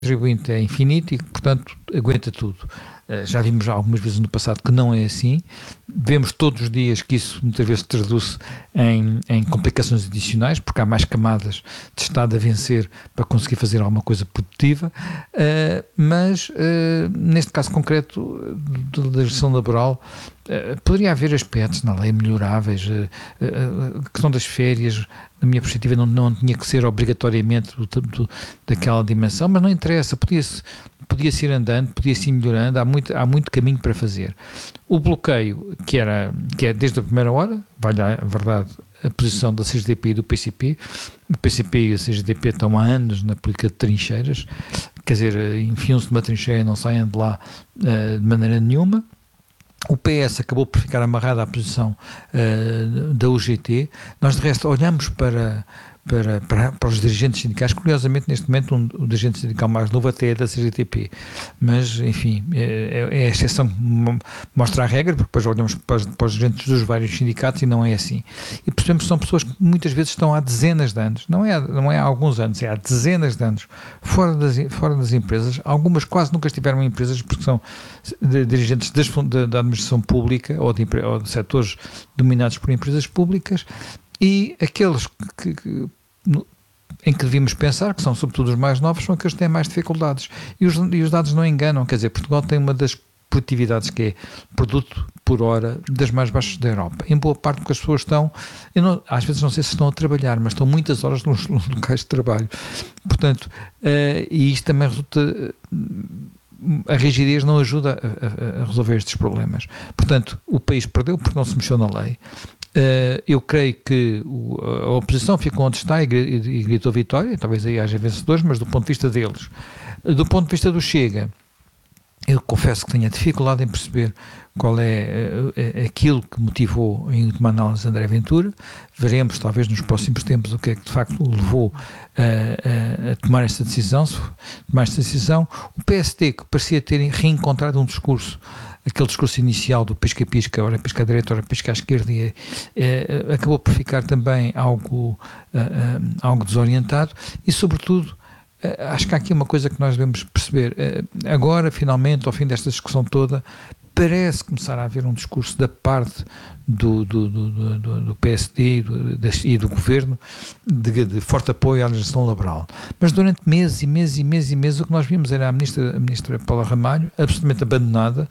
contribuinte é infinito e, portanto, aguenta tudo. Já vimos algumas vezes no passado que não é assim. Vemos todos os dias que isso muitas vezes se traduz em complicações adicionais, porque há mais camadas de Estado a vencer para conseguir fazer alguma coisa produtiva, mas neste caso concreto da legislação laboral, poderia haver aspectos na lei melhoráveis. A questão das férias, na minha perspectiva, não tinha que ser obrigatoriamente daquela dimensão, mas não interessa, podia-se ir andando, podia-se ir melhorando, há muito caminho para fazer. O bloqueio, que é desde a primeira hora, vale a verdade, a posição da CGTP e do PCP. O PCP e a CGTP estão há anos na política de trincheiras, quer dizer, enfiam-se numa trincheira e não saem de lá de maneira nenhuma. O PS acabou por ficar amarrado à posição da UGT. Nós, de resto, olhamos para os dirigentes sindicais. Curiosamente, neste momento, o dirigente sindical mais novo até é da CGTP. Mas, enfim, é a exceção que mostra a regra, porque depois olhamos para os dirigentes dos vários sindicatos e não é assim. E percebemos que são pessoas que muitas vezes estão há dezenas de anos, não é há alguns anos, é há dezenas de anos, fora das empresas. Algumas quase nunca estiveram em empresas porque são dirigentes da administração pública ou de setores dominados por empresas públicas. E aqueles em que devíamos pensar, que são sobretudo os mais novos, são aqueles que têm mais dificuldades. E os dados não enganam, quer dizer, Portugal tem uma das produtividades que é produto por hora das mais baixas da Europa. Em boa parte porque as pessoas estão, às vezes não sei se estão a trabalhar, mas estão muitas horas nos locais de trabalho. Portanto, e isto também resulta... A rigidez não ajuda a resolver estes problemas. Portanto, o país perdeu porque não se mexeu na lei. Eu creio que a oposição ficou onde está e gritou vitória, talvez aí haja vencedores, mas do ponto de vista deles. Do ponto de vista do Chega, eu confesso que tenho a dificuldade em perceber qual é aquilo que motivou, em última análise, André Ventura. Veremos, talvez, nos próximos tempos, o que é que de facto o levou a tomar esta decisão. O PSD, que parecia ter reencontrado um discurso, aquele discurso inicial do pisca-pisca, ora pisca à direita, ora pisca à esquerda, acabou por ficar também algo desorientado e, sobretudo, acho que há aqui uma coisa que nós devemos perceber. Agora, finalmente, ao fim desta discussão toda, parece começar a haver um discurso da parte do PSD e do Governo de forte apoio à legislação laboral. Mas durante meses o que nós vimos era a ministra Paula Ramalho absolutamente abandonada,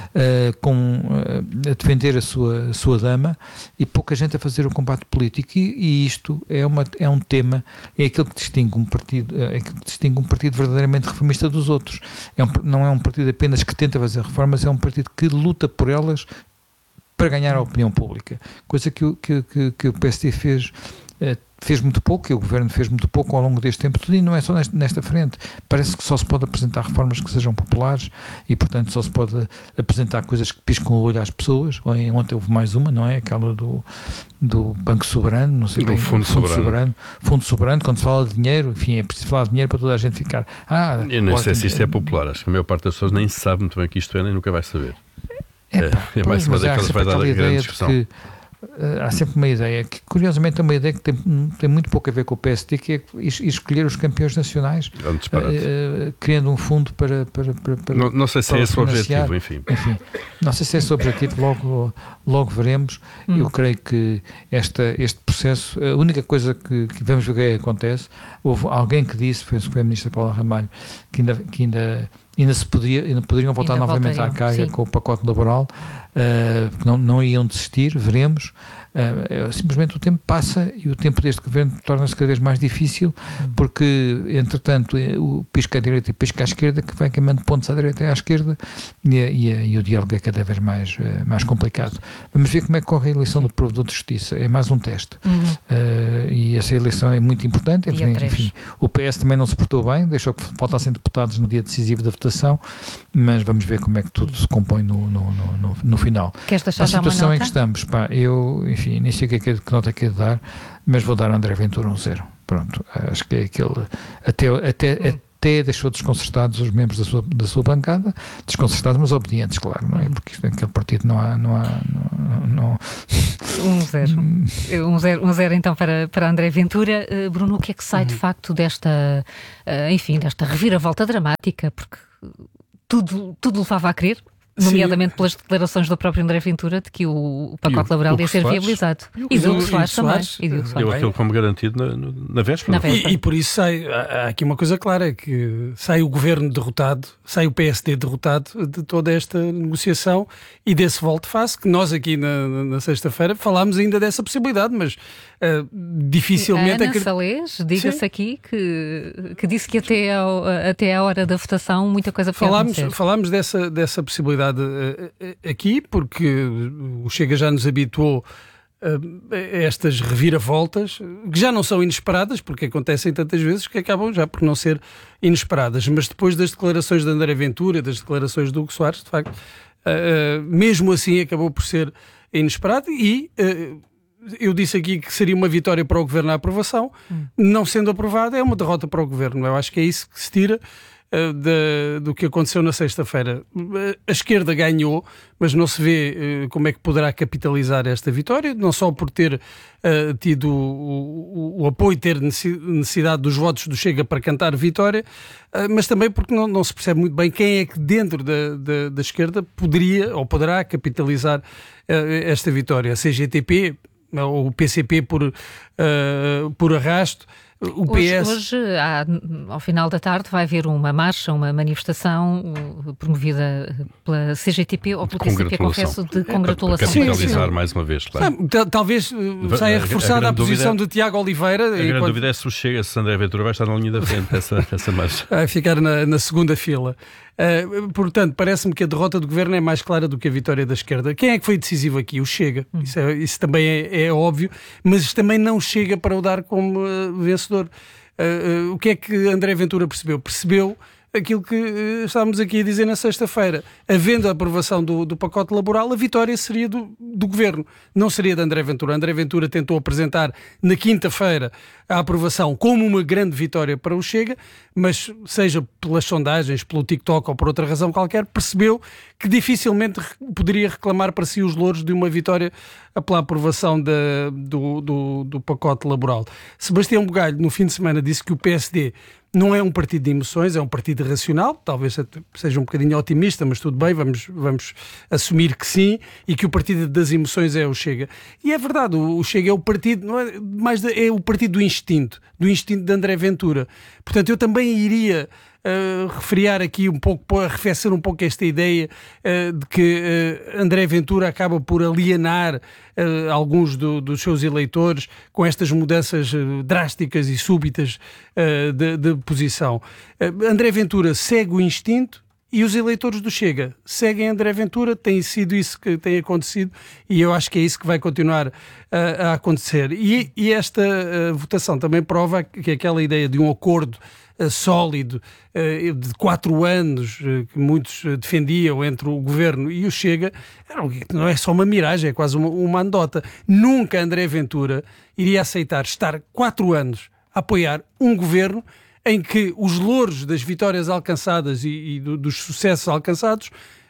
a defender a sua dama e pouca gente a fazer o combate político. E isto é um tema, é aquilo que distingue um partido verdadeiramente reformista dos outros. Não é um partido apenas que tenta fazer reformas, é um partido que luta por elas para ganhar a opinião pública, coisa que o PSD fez muito pouco, que o Governo fez muito pouco ao longo deste tempo, tudo, e não é só nesta frente. Parece que só se pode apresentar reformas que sejam populares e, portanto, só se pode apresentar coisas que piscam o olho às pessoas. Ontem houve mais uma, não é? Aquela do Banco Soberano, não sei bem. Fundo Soberano, quando se fala de dinheiro, enfim, é preciso falar de dinheiro para toda a gente ficar... Eu não sei se isto é popular, acho que a maior parte das pessoas nem sabe muito bem o que isto é, nem nunca vai saber. É mais uma daquelas que vai dar a grande discussão. Há sempre uma ideia, que curiosamente é uma ideia que tem muito pouco a ver com o PSD, que é escolher os campeões nacionais, criando um fundo para não sei se é esse o objetivo, enfim. Não sei se é esse o objetivo, logo veremos. Eu creio que este processo, a única coisa que vamos ver que acontece, houve alguém que disse, foi a ministra Paula Ramalho, que ainda poderiam voltar novamente à carga com o pacote laboral, não iam desistir, veremos. Simplesmente o tempo passa e o tempo deste governo torna-se cada vez mais difícil, porque, entretanto, o pisca à direita e o pisca à esquerda, que vai queimando pontos à direita e à esquerda, e o diálogo é cada vez mais complicado. Vamos ver como é que corre a eleição do Provedor de Justiça. É mais um teste. E essa eleição é muito importante. Enfim, o PS também não se portou bem, deixou que faltassem deputados no dia decisivo da votação, mas vamos ver como é que tudo se compõe no final. A situação em que estamos, enfim, nem sei que nota é que é de dar, mas vou dar a André Ventura um 0. Pronto, acho que é aquele... Até deixou desconcertados os membros da sua bancada, desconcertados, mas obedientes, claro, não é? Porque aquele partido não Não... 1-0 então para André Ventura. Bruno, o que é que sai de facto desta reviravolta dramática? Porque tudo levava a crer, nomeadamente pelas declarações do próprio André Ventura, de que o pacote laboral ia ser viabilizado. E do Soares também. Deu aquilo como garantido na véspera. E por isso há aqui uma coisa clara, que sai o governo derrotado, sai o PSD derrotado de toda esta negociação e desse volte-face, que nós aqui na sexta-feira falámos ainda dessa possibilidade, mas dificilmente... Ana Salés, diga-se aqui, que disse que até à hora da votação muita coisa foi acontecer. Falámos dessa possibilidade aqui, porque o Chega já nos habituou a estas reviravoltas, que já não são inesperadas, porque acontecem tantas vezes que acabam já por não ser inesperadas. Mas depois das declarações de André Ventura, das declarações do Hugo Soares, de facto, mesmo assim acabou por ser inesperado e... eu disse aqui que seria uma vitória para o Governo a aprovação, não sendo aprovada é uma derrota para o Governo. Eu acho que é isso que se tira do que aconteceu na sexta-feira. A esquerda ganhou, mas não se vê como é que poderá capitalizar esta vitória, não só por ter tido o apoio, ter necessidade dos votos do Chega para cantar vitória, mas também porque não se percebe muito bem quem é que dentro da esquerda poderia ou poderá capitalizar esta vitória. A CGTP, o PCP por arrasto, o PS... Hoje, ao final da tarde, vai haver uma marcha, uma manifestação promovida pela CGTP ou pelo PCP, confesso, de congratulação. Para capitalizar mais uma vez, claro. Talvez saia reforçada a posição de Tiago Oliveira. A grande dúvida é se o Chega, se André Ventura vai estar na linha da frente dessa marcha. Vai ficar na segunda fila. Portanto, parece-me que a derrota do Governo é mais clara do que a vitória da esquerda. Quem é que foi decisivo aqui? O Chega. Isso também é óbvio, mas também não chega para o dar como vencedor. O que é que André Ventura percebeu? Percebeu aquilo que estávamos aqui a dizer na sexta-feira. Havendo a aprovação do pacote laboral, a vitória seria do Governo, não seria de André Ventura. André Ventura tentou apresentar na quinta-feira a aprovação como uma grande vitória para o Chega, mas seja pelas sondagens, pelo TikTok ou por outra razão qualquer, percebeu que dificilmente poderia reclamar para si os louros de uma vitória pela aprovação do pacote laboral. Sebastião Bugalho, no fim de semana, disse que o PSD não é um partido de emoções, é um partido racional, talvez seja um bocadinho otimista, mas tudo bem, vamos assumir que sim, e que o partido das emoções é o Chega. E é verdade, o Chega é o partido, não é, mais é o partido do instinto de André Ventura. Portanto, eu também iria refriar aqui um pouco, arrefecer um pouco esta ideia de que André Ventura acaba por alienar alguns dos seus eleitores com estas mudanças drásticas e súbitas de posição. André Ventura segue o instinto e os eleitores do Chega seguem André Ventura, tem sido isso que tem acontecido e eu acho que é isso que vai continuar a acontecer. E esta votação também prova que aquela ideia de um acordo sólido de 4 anos que muitos defendiam entre o Governo e o Chega, não é só uma miragem, é quase uma anedota. Nunca André Ventura iria aceitar estar 4 anos a apoiar um Governo em que os louros das vitórias alcançadas e dos sucessos alcançados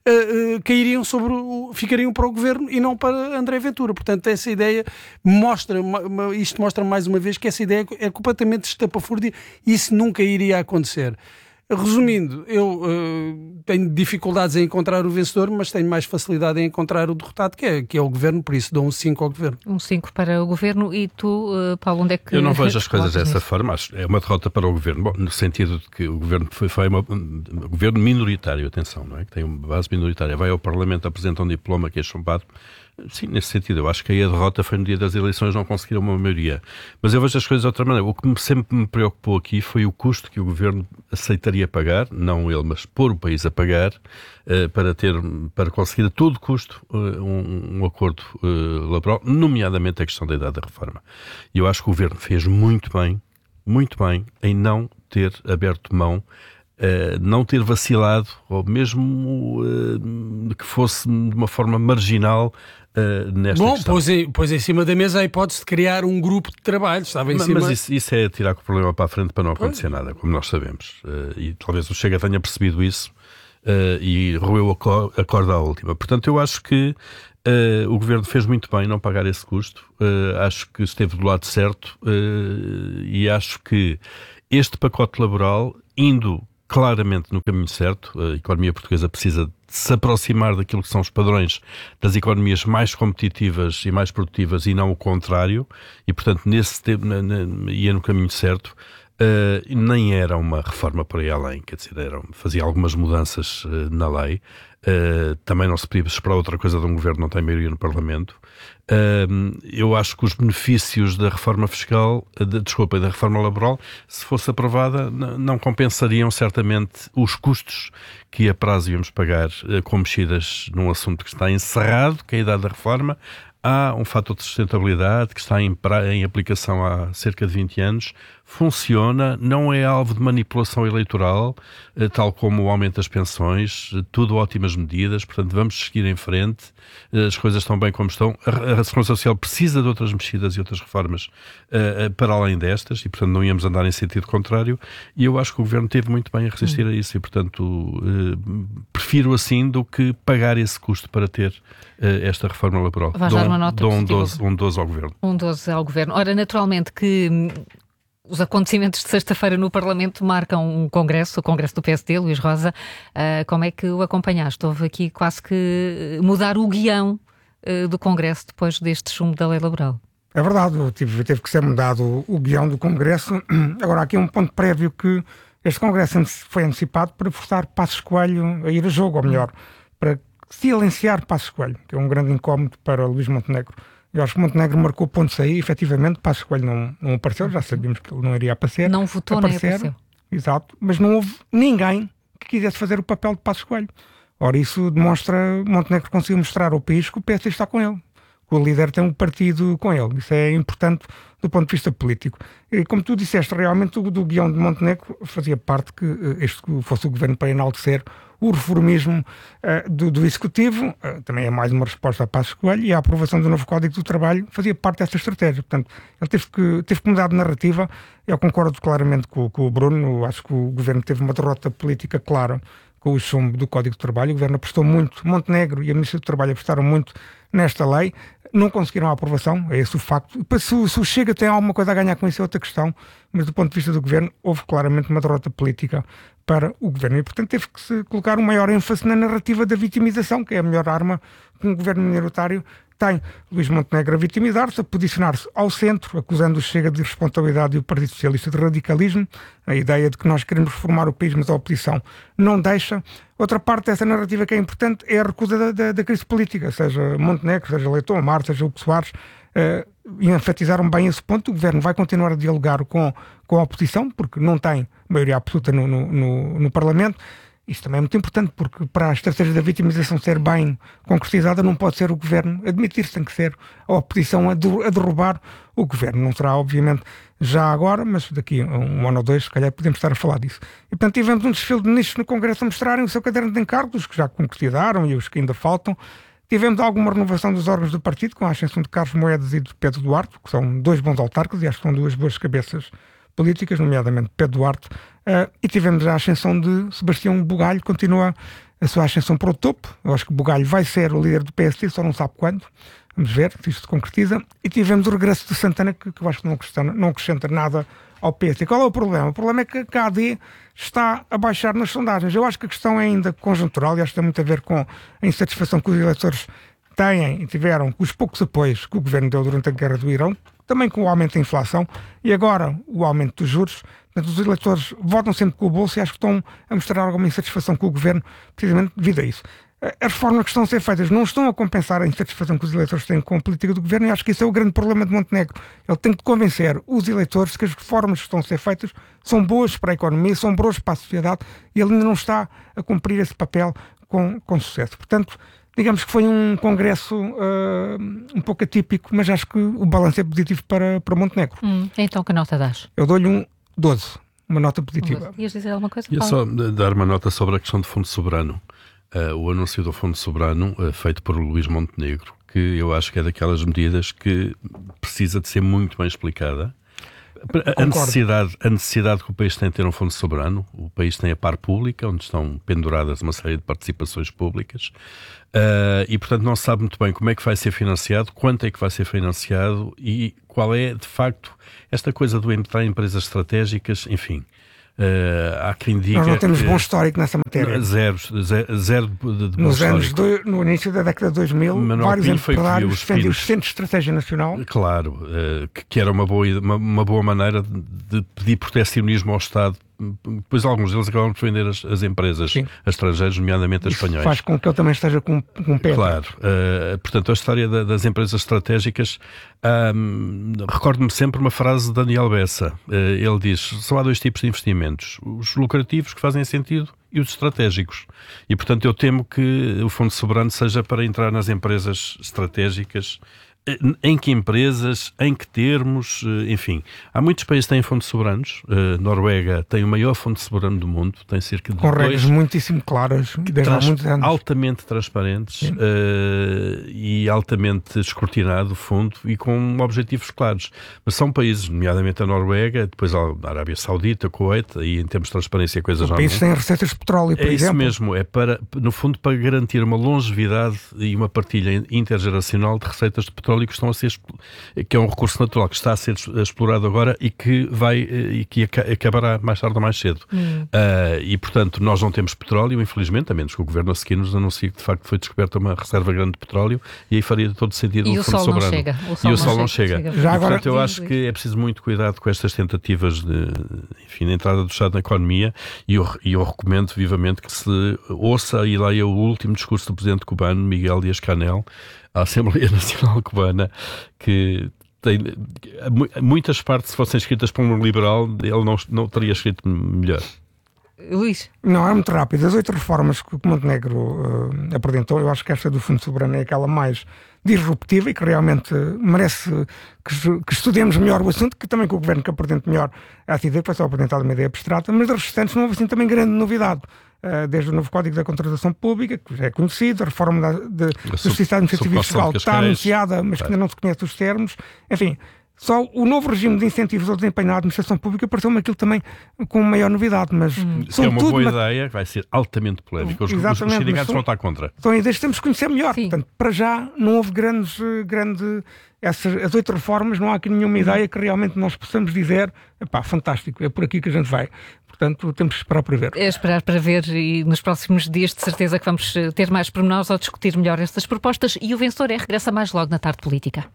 ficariam para o Governo e não para André Ventura. Portanto, essa ideia mostra mais uma vez que essa ideia é completamente estapafúrdia e isso nunca iria acontecer. Resumindo, eu tenho dificuldades em encontrar o vencedor, mas tenho mais facilidade em encontrar o derrotado, que é o Governo, por isso dou um 5 ao Governo. Um 5 para o Governo. E tu, Paulo, onde é que... Eu não vejo as coisas dessa forma, acho é uma derrota para o Governo. Bom, no sentido de que o Governo foi um Governo minoritário, atenção, não é? Que tem uma base minoritária. Vai ao Parlamento, apresenta um diploma que é chumbado. Sim, nesse sentido, eu acho que aí a derrota foi no dia das eleições, não conseguiram uma maioria. Mas eu vejo as coisas de outra maneira. O que sempre me preocupou aqui foi o custo que o Governo aceitaria pagar, não ele, mas pôr o país a pagar, para conseguir a todo custo um acordo laboral, nomeadamente a questão da idade da reforma. E eu acho que o Governo fez muito bem em não ter aberto mão, não ter vacilado, ou mesmo que fosse de uma forma marginal nesta questão. Pôs em cima da mesa a hipótese de criar um grupo de trabalho, estava em cima... Mas isso é tirar o problema para a frente para não acontecer nada, como nós sabemos. E talvez o Chega tenha percebido isso e roeu a corda à última. Portanto, eu acho que O Governo fez muito bem não pagar esse custo. Acho que esteve do lado certo e acho que este pacote laboral, indo claramente no caminho certo, a economia portuguesa precisa de se aproximar daquilo que são os padrões das economias mais competitivas e mais produtivas e não o contrário, e portanto nesse tempo ia no caminho certo. Nem era uma reforma por aí além, quer dizer, fazia algumas mudanças na lei. Também não se podia esperar outra coisa de um governo que não tem maioria no Parlamento. Eu acho que os benefícios da reforma fiscal, da reforma laboral, se fosse aprovada, não compensariam certamente os custos que a prazo íamos pagar com mexidas num assunto que está encerrado, que é a idade da reforma. Há um fator de sustentabilidade que está em aplicação há cerca de 20 anos, funciona, não é alvo de manipulação eleitoral, tal como o aumento das pensões, tudo ótimas medidas, portanto vamos seguir em frente, as coisas estão bem como estão. A Segurança Social precisa de outras mexidas e outras reformas para além destas e, portanto, não íamos andar em sentido contrário, e eu acho que o Governo teve muito bem a resistir a isso e, portanto, prefiro assim do que pagar esse custo para ter esta reforma laboral. Dou um 12 ao Governo. Um 12 ao Governo. Ora, naturalmente que os acontecimentos de sexta-feira no Parlamento marcam o Congresso do PSD, Luís Rosa. Como é que o acompanhaste? Houve aqui quase que mudar o guião do Congresso depois deste chumbo da lei laboral. É verdade, teve que ser mudado o guião do Congresso. Agora, aqui um ponto prévio que este Congresso foi antecipado para forçar Passos Coelho a ir a jogo, ou melhor, para silenciar Passos Coelho, que é um grande incómodo para Luís Montenegro. Eu acho que Montenegro marcou pontos aí, efetivamente, Passos Coelho não apareceu, já sabíamos que ele não iria aparecer. Não votou, nem apareceu. Exato, mas não houve ninguém que quisesse fazer o papel de Passos Coelho. Ora, isso demonstra, Montenegro conseguiu mostrar ao país que o PSD está com ele, que o líder tem um partido com ele. Isso é importante do ponto de vista político. E como tu disseste, realmente do guião de Montenegro fazia parte que este fosse o governo para enaltecer o reformismo do Executivo, também é mais uma resposta a Passos Coelho, e a aprovação do novo Código do Trabalho fazia parte desta estratégia. Portanto, ele teve que mudar de narrativa. Eu concordo claramente com o Bruno, acho que o governo teve uma derrota política clara com o chumbo do Código do Trabalho. O governo apostou muito, Montenegro e a Ministra do Trabalho apostaram muito nesta lei, não conseguiram a aprovação, é esse o facto. Se o Chega tem alguma coisa a ganhar com isso é outra questão, mas do ponto de vista do governo houve claramente uma derrota política para o governo e, portanto, teve que se colocar um maior ênfase na narrativa da vitimização, que é a melhor arma que um governo minoritário tem. Luís Montenegro a vitimizar-se, a posicionar-se ao centro, acusando o Chega de irresponsabilidade e o Partido Socialista de radicalismo, a ideia de que nós queremos reformar o país, mas a oposição não deixa. Outra parte dessa narrativa que é importante é a recusa da crise política, seja Montenegro, seja Leitão Amar, seja Hugo Soares, e enfatizaram bem esse ponto. O governo vai continuar a dialogar com a oposição, porque não tem maioria absoluta no Parlamento. Isto também é muito importante, porque para a estratégia da vitimização ser bem concretizada, não pode ser o governo admitir-se, tem que ser a oposição a derrubar o governo. Não será, obviamente, já agora, mas daqui a um ano ou dois, se calhar, podemos estar a falar disso. E, portanto, tivemos um desfile de ministros no Congresso a mostrarem o seu caderno de encargos, os que já concretizaram e os que ainda faltam. Tivemos alguma renovação dos órgãos do partido, com a ascensão de Carlos Moedas e de Pedro Duarte, que são dois bons autarcas e acho que são duas boas cabeças políticas, nomeadamente Pedro Duarte, e tivemos a ascensão de Sebastião Bugalho, continua a sua ascensão para o topo. Eu acho que Bugalho vai ser o líder do PSD, só não sabe quando. Vamos ver se isto se concretiza. E tivemos o regresso de Santana, que eu acho que não acrescenta nada ao PSD. Qual é o problema? O problema é que a AD está a baixar nas sondagens. Eu acho que a questão é ainda conjuntural e acho que tem muito a ver com a insatisfação que os eleitores têm e tiveram com os poucos apoios que o governo deu durante a guerra do Irão, também com o aumento da inflação e agora o aumento dos juros. Portanto, os eleitores votam sempre com o bolso e acho que estão a mostrar alguma insatisfação com o governo, precisamente devido a isso. As reformas que estão a ser feitas não estão a compensar a insatisfação que os eleitores têm com a política do governo e acho que isso é o grande problema de Montenegro. Ele tem que convencer os eleitores que as reformas que estão a ser feitas são boas para a economia, são boas para a sociedade e ele ainda não está a cumprir esse papel com sucesso. Portanto, digamos que foi um congresso um pouco atípico, mas acho que o balanço é positivo para Montenegro. Então que nota dás? Eu dou-lhe um 12, uma nota positiva. Ias dizer alguma coisa? Ia só dar uma nota sobre a questão do Fundo Soberano. O anúncio do Fundo Soberano feito por Luís Montenegro, que eu acho que é daquelas medidas que precisa de ser muito bem explicada A necessidade que o país tem de ter um fundo soberano. O país tem a par pública, onde estão penduradas uma série de participações públicas, e portanto não se sabe muito bem como é que vai ser financiado, quanto é que vai ser financiado e qual é, de facto, esta coisa do entrar em empresas estratégicas, enfim. Há quem diga. Nós não temos bom histórico nessa matéria. Zero de bom histórico. No início da década de 2000, vários empresários defendiam os centros de estratégia nacional. Claro, que era uma boa maneira de pedir proteccionismo ao Estado. Depois alguns deles acabam de vender as empresas a estrangeiros, nomeadamente as espanhóis. Faz com que ele também esteja com pé. Claro. Portanto, a história das empresas estratégicas, recordo-me sempre uma frase de Daniel Bessa. Ele diz, só há dois tipos de investimentos: os lucrativos, que fazem sentido, e os estratégicos. E, portanto, eu temo que o Fundo Soberano seja para entrar nas empresas estratégicas. Em que empresas, em que termos, enfim. Há muitos países que têm fundos soberanos. Noruega tem o maior fundo soberano do mundo, tem cerca de com regras muitíssimo claras, desde há muitos anos. Altamente transparentes e altamente escrutinado o fundo e com objetivos claros. Mas são países, nomeadamente a Noruega, depois a Arábia Saudita, o Kuwait, aí em termos de transparência coisas já países têm receitas de petróleo, por exemplo. É isso mesmo, é para, no fundo, para garantir uma longevidade e uma partilha intergeracional de receitas de petróleo que é um recurso natural que está a ser explorado agora e que acabará mais tarde ou mais cedo. E, portanto, nós não temos petróleo, infelizmente, a menos que o governo a seguir nos anuncie que, de facto, foi descoberta uma reserva grande de petróleo e aí faria todo sentido o fundo soberano. E o sol não chega. Já agora, portanto, eu acho que é preciso muito cuidado com estas tentativas de entrada do Estado na economia e eu recomendo vivamente que se ouça e leia o último discurso do presidente cubano, Miguel Díaz-Canel, à Assembleia Nacional Cubana, que tem muitas partes, se fossem escritas por um liberal, ele não teria escrito melhor. Luís? Não, é muito rápido. As 8 reformas que o Montenegro apresentou, eu acho que esta do Fundo Soberano é aquela mais disruptiva e que realmente merece que estudemos melhor o assunto, que também que o Governo que apresente melhor essa ideia, foi só apresentada uma ideia abstrata, mas das restantes não houve assim também grande novidade. Desde o novo Código da Contratação Pública, que já é conhecido, a reforma da Justiça Administrativa Fiscal, que está anunciada, mas que ainda não se conhece os termos. Enfim, só o novo regime de incentivos ao desempenho da administração pública pareceu-me aquilo também com maior novidade. Mas é uma boa ideia, vai ser altamente polémica. Os sindicatos vão estar contra. São ideias que temos que conhecer melhor. Portanto, para já não houve as 8 reformas, não há aqui nenhuma ideia que realmente nós possamos dizer, fantástico, é por aqui que a gente vai. Portanto, temos que esperar para ver. É esperar para ver e nos próximos dias de certeza que vamos ter mais pormenores ao discutir melhor estas propostas e o Vencedor regressa mais logo na Tarde Política.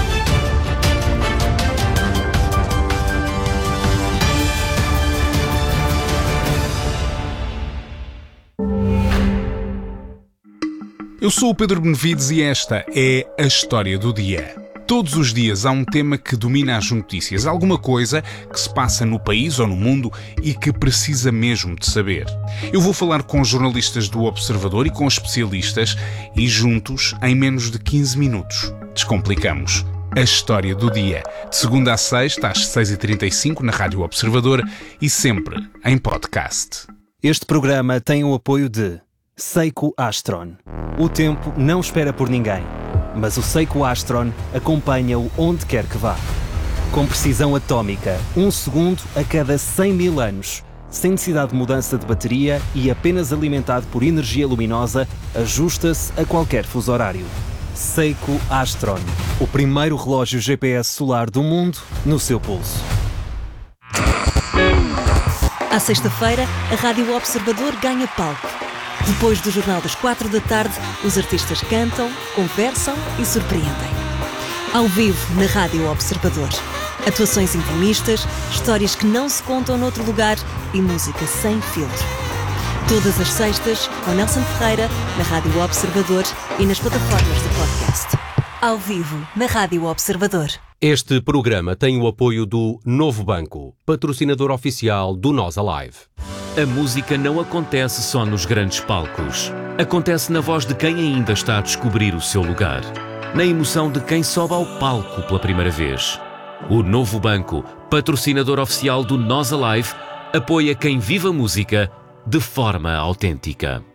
Eu sou o Pedro Benevides e esta é a História do Dia. Todos os dias há um tema que domina as notícias, alguma coisa que se passa no país ou no mundo e que precisa mesmo de saber. Eu vou falar com jornalistas do Observador e com especialistas e juntos, em menos de 15 minutos, descomplicamos a História do Dia. De segunda a sexta, às 6h35 na Rádio Observador e sempre em podcast. Este programa tem o apoio de Seiko Astron. O tempo não espera por ninguém, mas o Seiko Astron acompanha-o onde quer que vá. Com precisão atómica, 1 segundo a cada 100 mil anos, sem necessidade de mudança de bateria e apenas alimentado por energia luminosa, ajusta-se a qualquer fuso horário. Seiko Astron, o primeiro relógio GPS solar do mundo no seu pulso. À sexta-feira, a Rádio Observador ganha palco. Depois do Jornal das 4 da tarde, os artistas cantam, conversam e surpreendem. Ao vivo, na Rádio Observador. Atuações intimistas, histórias que não se contam noutro lugar e música sem filtro. Todas as sextas, com Nelson Ferreira, na Rádio Observador e nas plataformas de podcast. Ao vivo, na Rádio Observador. Este programa tem o apoio do Novo Banco, patrocinador oficial do Nós Alive. A música não acontece só nos grandes palcos. Acontece na voz de quem ainda está a descobrir o seu lugar. Na emoção de quem sobe ao palco pela primeira vez. O Novo Banco, patrocinador oficial do Nós Alive, apoia quem vive a música de forma autêntica.